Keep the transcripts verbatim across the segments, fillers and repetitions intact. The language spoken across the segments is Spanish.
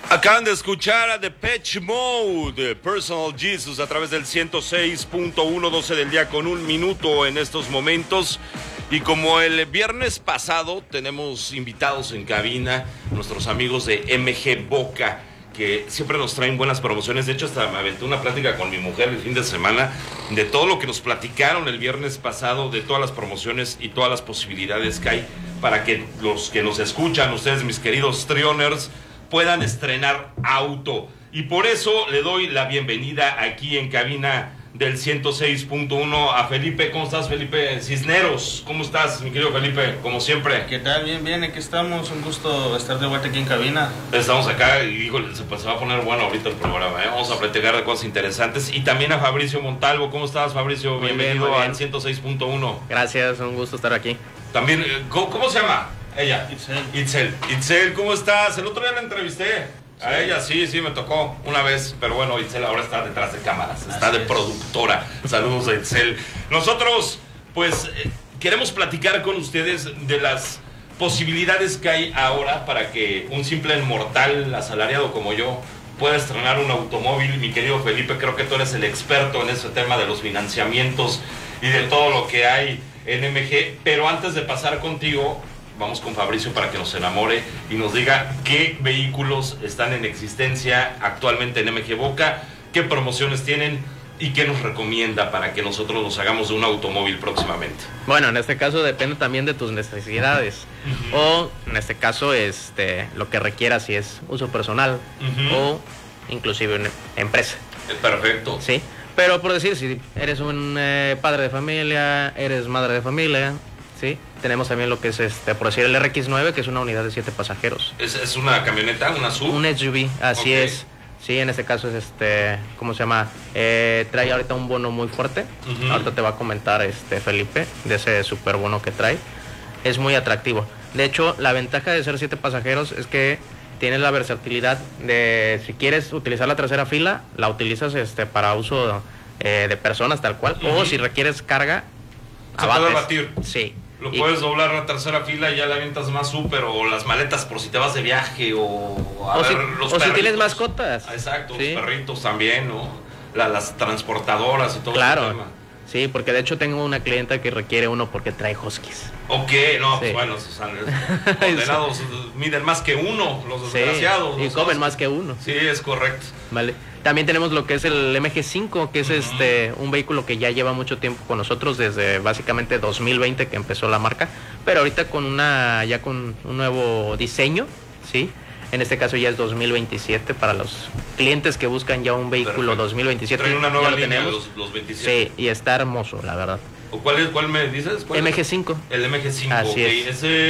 Acaban de escuchar a Depeche Mode, Personal Jesus, a través del ciento seis punto uno, doce del día con un minuto en estos momentos. Y como el viernes pasado tenemos invitados en cabina, nuestros amigos de M G Boca, que siempre nos traen buenas promociones. De hecho, hasta me aventé una plática con mi mujer el fin de semana de todo lo que nos platicaron el viernes pasado, de todas las promociones y todas las posibilidades que hay para que los que nos escuchan, ustedes, mis queridos Trioners, puedan estrenar auto. Y por eso le doy la bienvenida aquí en cabina del ciento seis punto uno a Felipe. ¿Cómo estás, Felipe Cisneros? ¿Cómo estás, mi querido Felipe? Como siempre. ¿Qué tal? Bien, bien, aquí estamos. Un gusto estar de vuelta aquí en cabina. Estamos acá y híjole, se, se va a poner bueno ahorita el programa, ¿eh? Vamos a platicar de cosas interesantes. Y también a Fabricio Montalvo. ¿Cómo estás, Fabricio? Muy Bienvenido bien, muy bien. al ciento seis punto uno. Gracias, un gusto estar aquí. También, ¿cómo, cómo se llama? Ella. Itzel. Itzel. Itzel, ¿cómo estás? El otro día la entrevisté. Sí. A ella sí, sí, me tocó una vez. Pero bueno, Itzel ahora está detrás de cámaras. Está Así de es. productora. Saludos a Itzel. Nosotros, pues, eh, queremos platicar con ustedes de las posibilidades que hay ahora para que un simple mortal asalariado como yo pueda estrenar un automóvil. Mi querido Felipe, creo que tú eres el experto en ese tema de los financiamientos y de todo lo que hay en M G. Pero antes de pasar contigo, vamos con Fabricio para que nos enamore y nos diga qué vehículos están en existencia actualmente en M G Boca, qué promociones tienen y qué nos recomienda para que nosotros nos hagamos de un automóvil próximamente. Bueno, en este caso depende también de tus necesidades. Uh-huh. O en este caso, este, lo que requieras, si es uso personal Uh-huh. o inclusive una empresa. Eh, Perfecto. ¿Sí? Pero por decir, si eres un eh, padre de familia, eres madre de familia, ¿sí? Tenemos también lo que es, este, por decir, el R X nueve, que es una unidad de siete pasajeros. ¿Es, es una camioneta, una S U V? Un S U V, así Ok. es. Sí, en este caso es este, ¿cómo se llama? Eh, trae ahorita un bono muy fuerte. Ujú. Ahorita te va a comentar este Felipe de ese super bono que trae. Es muy atractivo. De hecho, la ventaja de ser siete pasajeros es que tienes la versatilidad de, si quieres utilizar la tercera fila, la utilizas este para uso eh, de personas tal cual. Ujú. O si requieres carga, Se puede abates. abatir. Sí. Lo Y- puedes doblar a la tercera fila y ya le avientas más súper, o las maletas por si te vas de viaje, o a O ver si- los o si perritos. tienes mascotas. Ah, exacto, Sí. los perritos también, ¿no? La- las transportadoras y todo ese Claro. tema. Sí, porque de hecho tengo una clienta que requiere uno porque trae huskies. Ok, no, pues Sí. bueno, esos son condenados, miden más que uno, los Sí, desgraciados. y los comen huskies. más que uno. Sí, es correcto. Vale. También tenemos lo que es el M G cinco, que es Ujú. este un vehículo que ya lleva mucho tiempo con nosotros desde básicamente dos mil veinte que empezó la marca, pero ahorita con una ya con un nuevo diseño, ¿sí? En este caso ya es dos mil veintisiete para los clientes que buscan ya un vehículo Perfecto. dos mil veintisiete. Traen una ya nueva lo línea, tenemos. los, los veintisiete. Sí, y está hermoso, la verdad. ¿O ¿Cuál, es, ¿Cuál me dices? ¿Cuál M es? G cinco, El M G cinco, Así ok. es.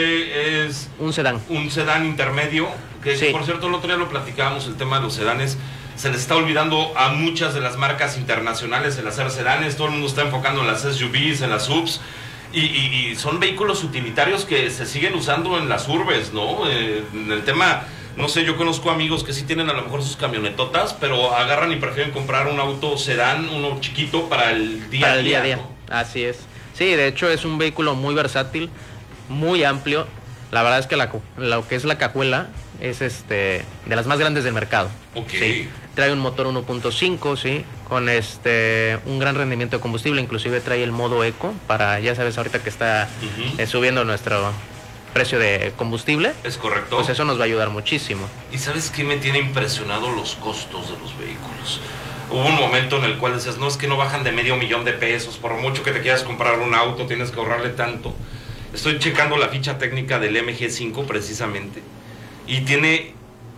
Ese es un sedán. un sedán intermedio, que Sí. por cierto el otro día lo platicábamos, el tema de los sedanes. Se les está olvidando a muchas de las marcas internacionales el hacer sedanes. Todo el mundo está enfocando en las S U Vs, en las S U Vs. Y, y, y son vehículos utilitarios que se siguen usando en las urbes, ¿no? Eh, en el tema, no sé, yo conozco amigos que sí tienen a lo mejor sus camionetotas, pero agarran y prefieren comprar un auto sedán, uno chiquito para el día Para a el día. día a día. ¿no? Así es. Sí, de hecho es un vehículo muy versátil, muy amplio. La verdad es que la, cu- lo que es la cajuela es este de las más grandes del mercado. Ok. Sí. Trae un motor uno punto cinco, sí, con este un gran rendimiento de combustible, inclusive trae el modo eco para, ya sabes, ahorita que está Ujú. eh, subiendo nuestro precio de combustible, Es correcto. pues eso nos va a ayudar muchísimo. ¿Y sabes qué me tiene impresionado? Los costos de los vehículos. Hubo un momento en el cual decías, no, es que no bajan de medio millón de pesos, por mucho que te quieras comprar un auto, tienes que ahorrarle tanto. Estoy checando la ficha técnica del M G cinco precisamente, y tiene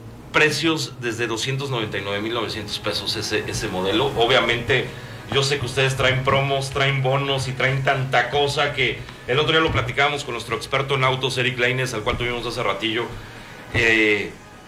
precios desde doscientos noventa y nueve mil novecientos pesos ese, ese modelo. Obviamente, yo sé que ustedes traen promos, traen bonos y traen tanta cosa que el otro día lo platicábamos con nuestro experto en autos, Eric Lainez, al cual tuvimos hace ratillo. Eh,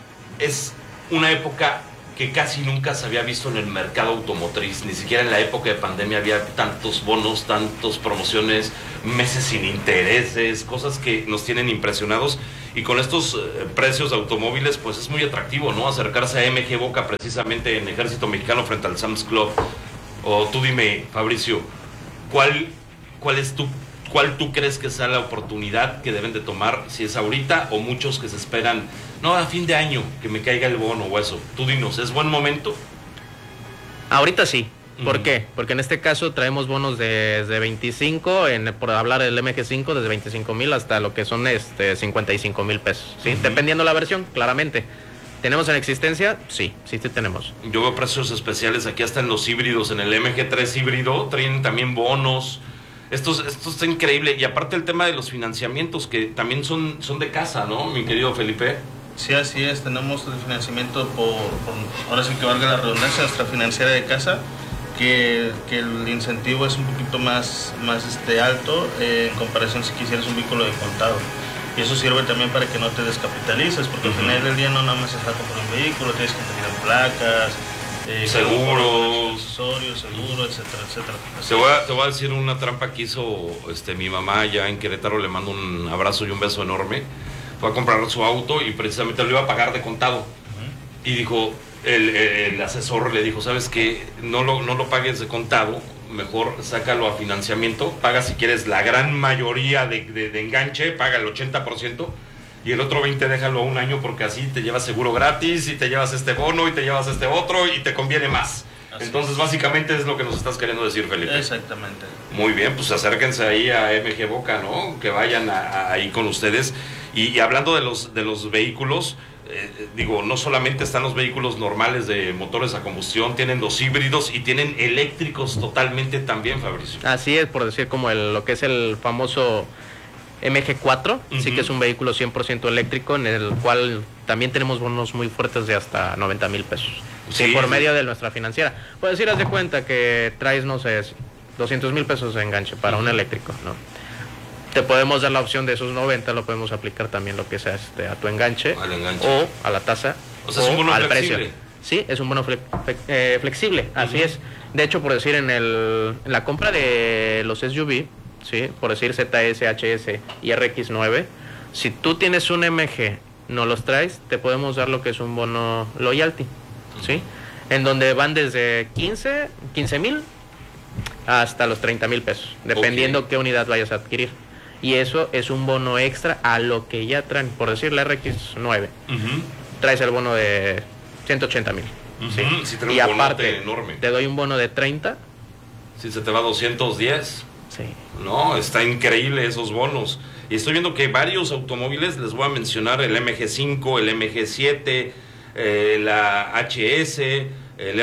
es una época que casi nunca se había visto en el mercado automotriz, ni siquiera en la época de pandemia había tantos bonos, tantas promociones, meses sin intereses, cosas que nos tienen impresionados. Y con estos eh, precios de automóviles, pues es muy atractivo, ¿no? Acercarse a M G Boca precisamente en Ejército Mexicano frente al Sam's Club. O tú dime, Fabricio, ¿cuál, cuál es tu, cuál tú crees que sea la oportunidad que deben de tomar, si es ahorita o muchos que se esperan no, a fin de año, que me caiga el bono o eso. Tú dinos, ¿es buen momento? Ahorita sí. ¿Por Ujú. qué? Porque en este caso traemos bonos desde veinticinco, en, por hablar del M G cinco, desde veinticinco mil hasta lo que son este cincuenta y cinco mil pesos, ¿sí? Ujú. Dependiendo la versión, claramente. ¿Tenemos en existencia? Sí, sí, sí tenemos. Yo veo precios especiales aquí hasta en los híbridos, en el M G tres híbrido, traen también bonos. Esto, es- esto está increíble. Y aparte el tema de los financiamientos, que también son, son de casa, ¿no, mi querido Felipe? Sí, así es, tenemos el financiamiento por, por ahora sí que valga la redundancia, nuestra financiera de casa, que, que el incentivo es un poquito más, más este, alto eh, en comparación si quisieras un vehículo de contado. Y eso sirve también para que no te descapitalices, porque Ujú. al final del día no nada más es comprar un vehículo, tienes que tener placas, eh, Seguros. accesorios, seguros, etcétera, etcétera. Así Te voy, a, es. te voy a decir una trampa que hizo este, mi mamá ya en Querétaro. Le mando un abrazo y un beso enorme. Fue a comprar su auto y precisamente lo iba a pagar de contado. Ujú. Y dijo, el, el asesor le dijo, ¿sabes qué? No lo, no lo pagues de contado, mejor sácalo a financiamiento, paga si quieres la gran mayoría de, de, de enganche, paga el ochenta por ciento y el otro veinte por ciento déjalo a un año, porque así te llevas seguro gratis y te llevas este bono y te llevas este otro y te conviene más. Así Entonces es. básicamente es lo que nos estás queriendo decir, Felipe. Exactamente. Muy bien, pues acérquense ahí a M G Boca, ¿no? Que vayan a- a- ahí con ustedes. Y, y hablando de los, de los vehículos, eh, digo, no solamente están los vehículos normales de motores a combustión, tienen los híbridos y tienen eléctricos totalmente también, Fabricio. Así es, por decir como el, lo que es el famoso M G cuatro, sí Ujú. que es un vehículo cien por ciento eléctrico, en el cual también tenemos bonos muy fuertes de hasta noventa mil pesos. Sí, Sí, por sí. medio de nuestra financiera. Puedes ir, haz de cuenta que traes, no sé, doscientos mil pesos de enganche para un Ujú. eléctrico, ¿no? Te podemos dar la opción de esos noventa, lo podemos aplicar también lo que sea este, a tu enganche, Al enganche. o a la tasa O sea, es un bono al flexible. precio. Sí, es un bono fle- fle- eh, flexible, así Ujú. es. De hecho, por decir, en, el, en la compra de los S U V, ¿sí? Por decir Z S, H S y R X nueve, si tú tienes un M G, no los traes, te podemos dar lo que es un bono loyalty, ¿sí? En donde van desde quince mil hasta los treinta mil pesos, dependiendo Ok. qué unidad vayas a adquirir. Y eso es un bono extra a lo que ya traen. Por decir, la R X nueve, Ujú. traes el bono de ciento ochenta mil. Ujú, sí, trae Y un bonote aparte, enorme. te doy un bono de treinta. Si se te va a doscientos diez. Sí. No, está increíble esos bonos. Y estoy viendo que varios automóviles, les voy a mencionar el M G cinco, el M G siete, eh, la H S, el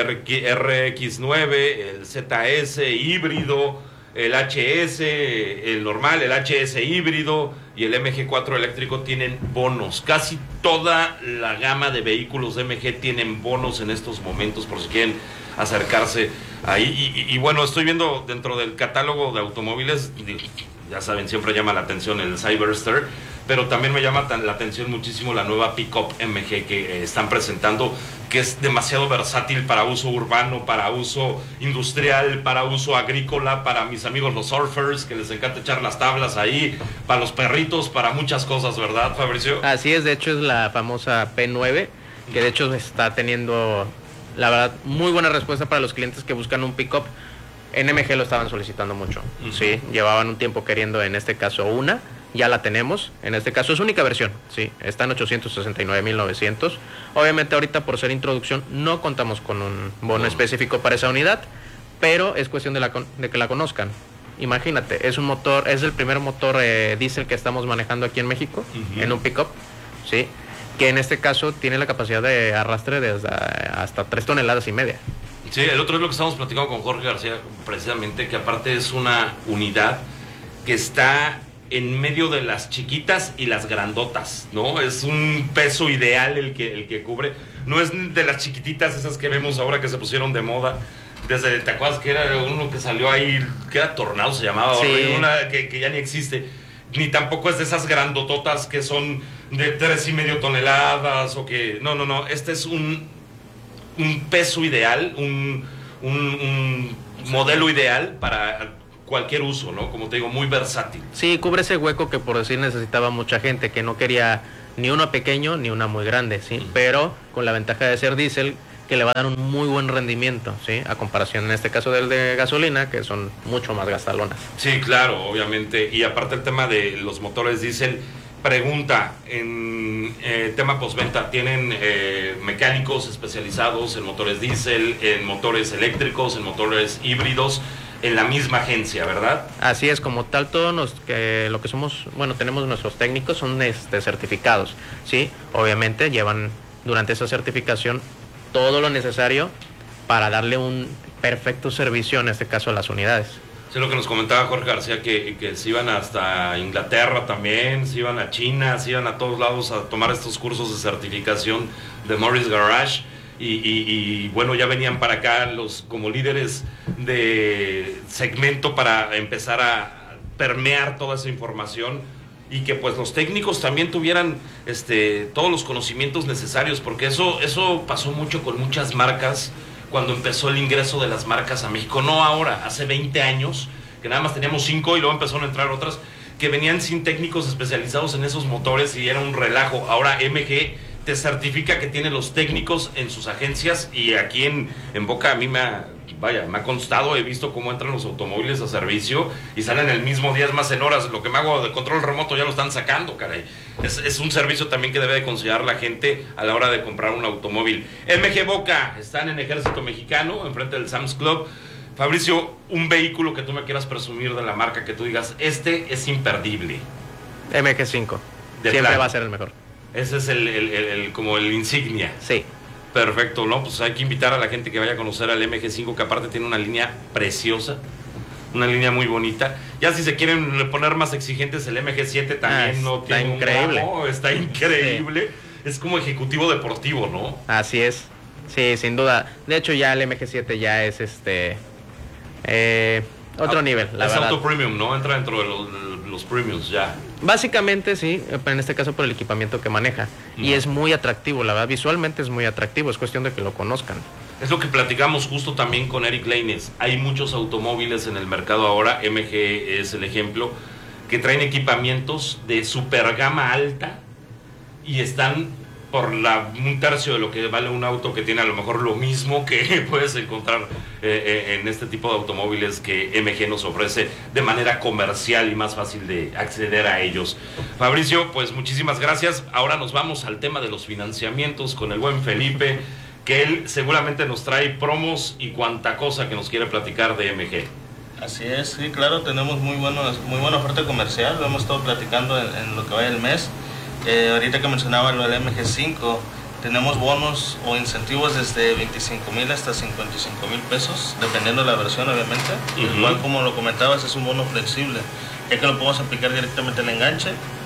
R X nueve, el Z S híbrido, el H S, el normal, el H S híbrido y el M G cuatro eléctrico tienen bonos. Casi toda la gama de vehículos M G tienen bonos en estos momentos, por si quieren acercarse ahí. Y, y- y bueno, estoy viendo dentro del catálogo de automóviles, digo, ya saben, siempre llama la atención el Cyberster, pero también me llama tan- la atención muchísimo la nueva Pickup M G que eh, están presentando, que es demasiado versátil para uso urbano, para uso industrial, para uso agrícola, para mis amigos los surfers, que les encanta echar las tablas ahí, para los perritos, para muchas cosas, ¿verdad, Fabricio? Así es, de hecho es la famosa P nueve, que de hecho está teniendo, la verdad, muy buena respuesta para los clientes que buscan un pick-up. En M G lo estaban solicitando mucho, Ujú. sí, llevaban un tiempo queriendo, en este caso una, ya la tenemos, en este caso es única versión, sí, está en ochocientos sesenta y nueve mil novecientos. Obviamente ahorita por ser introducción no contamos con un bono Bono. específico para esa unidad, pero es cuestión de, la, con- de que la conozcan. Imagínate, es un motor, es el primer motor eh, diésel que estamos manejando aquí en México, Ujú. en un pick-up, sí, que en este caso tiene la capacidad de arrastre de hasta, hasta tres toneladas y media. Sí, el otro es lo que estamos platicando con Jorge García, precisamente, que aparte es una unidad que está en medio de las chiquitas y las grandotas, ¿no? Es un peso ideal el que, el que cubre. No es de las chiquititas esas que vemos ahora que se pusieron de moda. Desde, ¿te acuerdas que era uno que salió ahí, que era Tornado se llamaba? Sí. Horrible, una que, que ya ni existe. Ni tampoco es de esas grandototas que son de tres y medio toneladas o que... No, no, no. Este es un un peso ideal, un, un, un modelo ideal para cualquier uso, ¿no? Como te digo, muy versátil. Sí, cubre ese hueco que por decir necesitaba mucha gente, que no quería ni uno pequeño ni una muy grande, ¿sí? Ujú. Pero con la ventaja de ser diésel, que le va a dar un muy buen rendimiento, ¿sí? A comparación en este caso del de gasolina, que son mucho más gastalonas. Sí, claro, obviamente. Y aparte el tema de los motores diésel, Pregunta, en eh, tema postventa, ¿tienen eh, mecánicos especializados en motores diésel, en motores eléctricos, en motores híbridos, en la misma agencia, verdad? Así es, como tal, todos nos, que lo que somos, bueno, tenemos nuestros técnicos, son este, certificados, ¿sí? Obviamente llevan durante esa certificación todo lo necesario para darle un perfecto servicio, en este caso, a las unidades. Sí, lo que nos comentaba Jorge García, que, que se iban hasta Inglaterra también, se iban a China, se iban a todos lados a tomar estos cursos de certificación de Morris Garage, y, y, y bueno, ya venían para acá los como líderes de segmento para empezar a permear toda esa información, y que pues los técnicos también tuvieran este, todos los conocimientos necesarios, porque eso, eso pasó mucho con muchas marcas cuando empezó el ingreso de las marcas a México, no ahora, hace veinte años, que nada más teníamos cinco y luego empezaron a entrar otras, que venían sin técnicos especializados en esos motores y era un relajo. Ahora M G te certifica que tiene los técnicos en sus agencias, y aquí en, en Boca a mí me ha, vaya, me ha constado, he visto cómo entran los automóviles a servicio y salen el mismo día, es más en horas. Lo que me hago de control remoto ya lo están sacando, caray. Es, es un servicio también que debe de considerar la gente a la hora de comprar un automóvil. M G Boca, están en Ejército Mexicano, enfrente del Sam's Club. Fabricio, un vehículo que tú me quieras presumir de la marca, que tú digas, este es imperdible. M G cinco, De siempre plan. va a ser el mejor. Ese es el, el, el, el como el insignia. Sí. Perfecto, ¿no? Pues hay que invitar a la gente que vaya a conocer al M G cinco, que aparte tiene una línea preciosa, una línea muy bonita. Ya si se quieren poner más exigentes, el M G siete también ah, no está tiene increíble. un gramo, está increíble. Sí. Es como ejecutivo deportivo, ¿no? Así es. Sí, sin duda. De hecho, ya el M G siete ya es este eh, otro ah, nivel, la es verdad. auto premium, ¿no? Entra dentro de los, los premiums ya. Básicamente sí, en este caso por el equipamiento que maneja. No. Y es muy atractivo, la verdad, visualmente es muy atractivo, es cuestión de que lo conozcan. Es lo que platicamos justo también con Eric Lainez. Hay muchos automóviles en el mercado ahora, M G es el ejemplo, que traen equipamientos de super gama alta y están por la, un tercio de lo que vale un auto que tiene a lo mejor lo mismo que puedes encontrar eh, en este tipo de automóviles que M G nos ofrece de manera comercial y más fácil de acceder a ellos. Fabricio, pues muchísimas gracias. Ahora nos vamos al tema de los financiamientos con el buen Felipe, que él seguramente nos trae promos y cuanta cosa que nos quiere platicar de M G. Así es, sí, claro, tenemos muy, buenos, muy buena oferta comercial, lo hemos estado platicando en, en lo que va del mes. Eh, ahorita que mencionaba lo del M G cinco, tenemos bonos o incentivos desde veinticinco mil hasta cincuenta y cinco mil pesos, dependiendo de la versión, obviamente. Uh-huh. Igual, como lo comentabas, es un bono flexible, ya que lo podemos aplicar directamente al enganche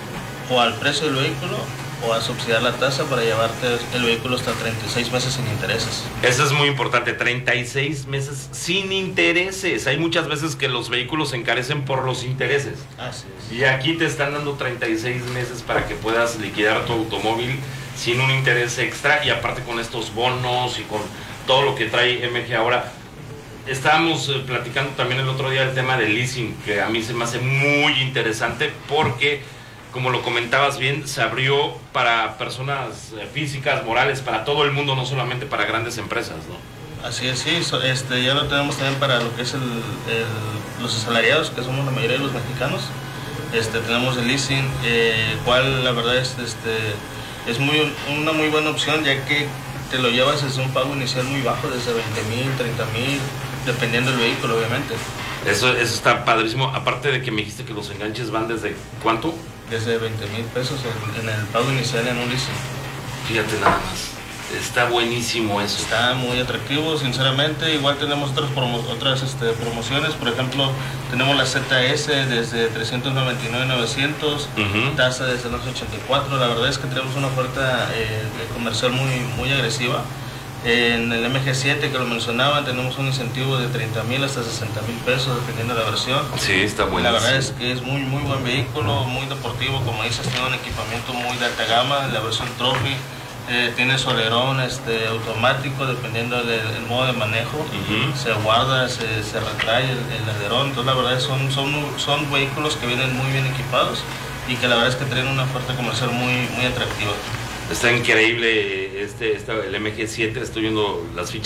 o al precio del vehículo, o a subsidiar la tasa para llevarte el vehículo hasta treinta y seis meses sin intereses. Eso es muy importante, treinta y seis meses sin intereses. Hay muchas veces que los vehículos se encarecen por los intereses. Así es. Y aquí te están dando treinta y seis meses para que puedas liquidar tu automóvil sin un interés extra, y aparte con estos bonos y con todo lo que trae M G ahora. Estábamos eh, platicando también el otro día el tema del leasing, que a mí se me hace muy interesante porque, como lo comentabas bien, se abrió para personas físicas, morales, para todo el mundo, no solamente para grandes empresas, ¿no? Así es, sí, este, ya lo tenemos también para lo que es el, el, los asalariados, que somos la mayoría de los mexicanos. Este, tenemos el leasing, eh, cual la verdad es, este, es muy, una muy buena opción, ya que te lo llevas desde un pago inicial muy bajo, desde veinte mil, treinta mil, dependiendo del vehículo, obviamente. Eso, eso está padrísimo, aparte de que me dijiste que los enganches van desde ¿cuánto? Desde veinte mil pesos en, en el pago inicial en un leasing. Fíjate nada más, está buenísimo eso. Está muy atractivo, sinceramente. Igual tenemos otras, promo, otras este, promociones, por ejemplo, tenemos la Z S desde trescientos noventa y nueve mil novecientos, uh-huh. Tasa desde los ochenta y cuatro. La verdad es que tenemos una oferta eh, comercial muy, muy agresiva. En el M G siete, que lo mencionaban, tenemos un incentivo de treinta mil hasta sesenta mil pesos, dependiendo de la versión. Sí, está bueno. La verdad es que es muy, muy buen vehículo, muy deportivo, como dices, tiene un equipamiento muy de alta gama. La versión Trophy eh, tiene su alerón este, automático, dependiendo del el modo de manejo. Uh-huh. Se guarda, se, se retrae el, el alerón. Entonces, la verdad, son, son, son vehículos que vienen muy bien equipados y que la verdad es que tienen una oferta comercial muy, muy atractiva. Está increíble este, este, el M G siete, estoy viendo las fichas.